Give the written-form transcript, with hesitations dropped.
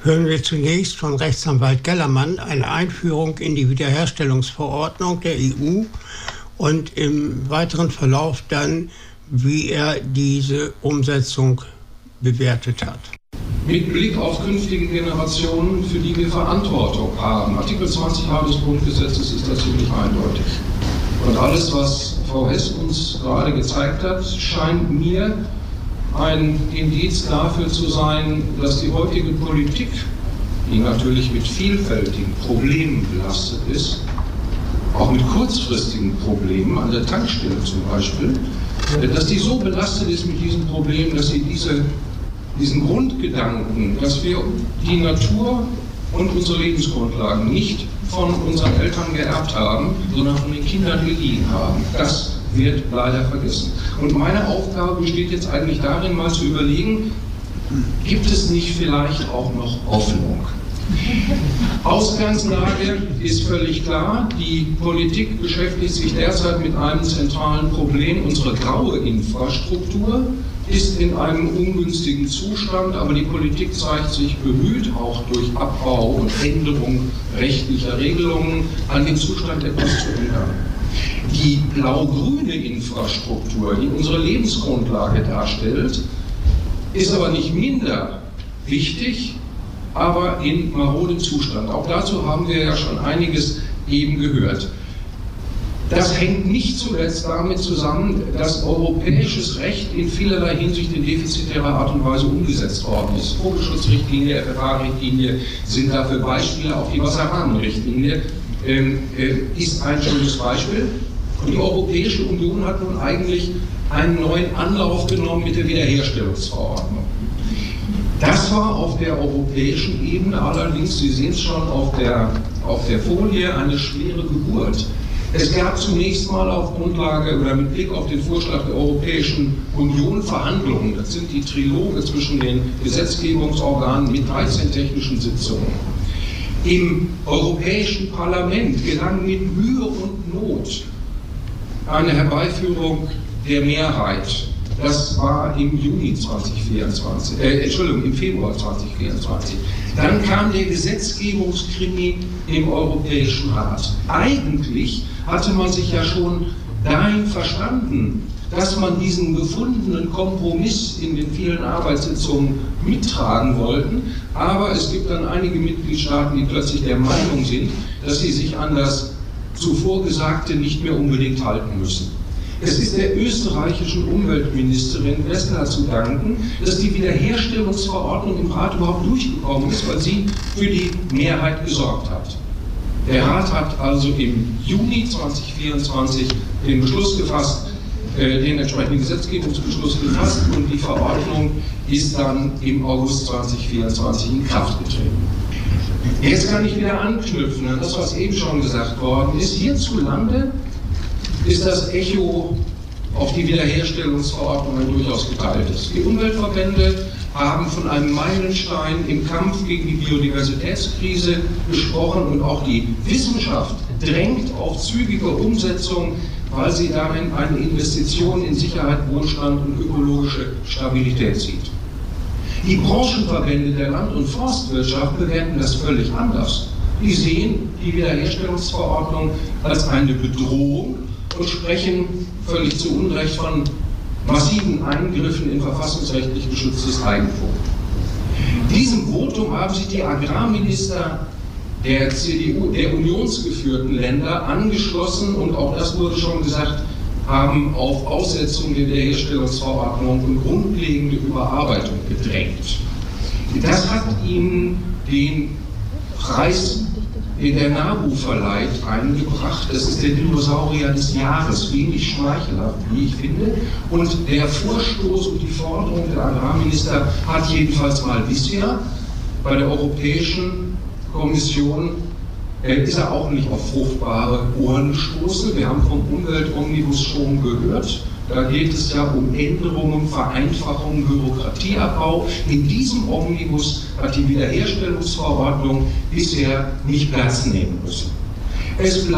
Hören wir zunächst von Rechtsanwalt Gellermann eine Einführung in die Wiederherstellungsverordnung der EU und im weiteren Verlauf dann, wie er diese Umsetzung bewertet hat. Mit Blick auf künftige Generationen, für die wir Verantwortung haben. Artikel 20a des Grundgesetzes ist da ziemlich eindeutig. Und alles, was Frau Hess uns gerade gezeigt hat, scheint mir ein Indiz dafür zu sein, dass die heutige Politik, die natürlich mit vielfältigen Problemen belastet ist, auch mit kurzfristigen Problemen, an der Tankstelle zum Beispiel, dass die so belastet ist mit diesen Problemen, dass sie diesen Grundgedanken, dass wir die Natur und unsere Lebensgrundlagen nicht von unseren Eltern geerbt haben, sondern von den Kindern geliehen haben. Das wird leider vergessen. Und meine Aufgabe besteht jetzt eigentlich darin, mal zu überlegen, gibt es nicht vielleicht auch noch Hoffnung? Ausgangslage ist völlig klar. Die Politik beschäftigt sich derzeit mit einem zentralen Problem. Unsere graue Infrastruktur ist in einem ungünstigen Zustand, aber die Politik zeigt sich bemüht, auch durch Abbau und Änderung rechtlicher Regelungen an den Zustand etwas zu ändern. Die blau-grüne Infrastruktur, die unsere Lebensgrundlage darstellt, ist aber nicht minder wichtig, aber in marodem Zustand. Auch dazu haben wir ja schon einiges eben gehört. Das hängt nicht zuletzt damit zusammen, dass europäisches Recht in vielerlei Hinsicht in defizitärer Art und Weise umgesetzt worden ist. Vogelschutzrichtlinie, FFH-Richtlinie sind dafür Beispiele, auch die Wasserrahmenrichtlinie ist ein schönes Beispiel. Und die Europäische Union hat nun eigentlich einen neuen Anlauf genommen mit der Wiederherstellungsverordnung. Das war auf der europäischen Ebene allerdings, Sie sehen es schon auf der Folie, eine schwere Geburt. Es gab zunächst mal auf Grundlage oder mit Blick auf den Vorschlag der Europäischen Union Verhandlungen. Das sind die Triloge zwischen den Gesetzgebungsorganen mit 13 technischen Sitzungen. Im Europäischen Parlament gelang mit Mühe und Not eine Herbeiführung der Mehrheit. Das war im Februar 2024. Dann kam der Gesetzgebungskrimi im Europäischen Rat. Eigentlich hatte man sich ja schon dahin verstanden, dass man diesen gefundenen Kompromiss in den vielen Arbeitssitzungen mittragen wollten. Aber es gibt dann einige Mitgliedstaaten, die plötzlich der Meinung sind, dass sie sich an das zuvor Gesagte nicht mehr unbedingt halten müssen. Es ist der österreichischen Umweltministerin Wessler zu danken, dass die Wiederherstellungsverordnung im Rat überhaupt durchgekommen ist, weil sie für die Mehrheit gesorgt hat. Der Rat hat also im Juni 2024 den Beschluss gefasst, den entsprechenden Gesetzgebungsbeschluss gefasst, und die Verordnung ist dann im August 2024 in Kraft getreten. Jetzt kann ich wieder anknüpfen an das, was eben schon gesagt worden ist. Hierzulande ist das Echo auf die Wiederherstellungsverordnungen durchaus geteilt ist. Die Umweltverbände haben von einem Meilenstein im Kampf gegen die Biodiversitätskrise gesprochen, und auch die Wissenschaft drängt auf zügige Umsetzung, weil sie darin eine Investition in Sicherheit, Wohlstand und ökologische Stabilität sieht. Die Branchenverbände der Land- und Forstwirtschaft bewerten das völlig anders. Die sehen die Wiederherstellungsverordnung als eine Bedrohung und sprechen völlig zu Unrecht von massiven Eingriffen in verfassungsrechtlich geschütztes Eigentum. Diesem Votum haben sich die Agrarminister der CDU, der unionsgeführten Länder angeschlossen, und auch das wurde schon gesagt, haben auf Aussetzung der Wiederherstellungsverordnung und grundlegende Überarbeitung gedrängt. Das hat ihnen den Preis in der NABU verleiht eingebracht. Das ist der Dinosaurier des Jahres, wenig schmeichelhaft, wie ich finde. Und der Vorstoß und die Forderung der Agrarminister hat jedenfalls mal bisher bei der Europäischen Kommission ist er auch nicht auf fruchtbare Ohren gestoßen. Wir haben vom Umweltomnibus schon gehört. Da geht es ja um Änderungen, Vereinfachungen, Bürokratieabbau. In diesem Omnibus hat die Wiederherstellungsverordnung bisher nicht Platz nehmen müssen.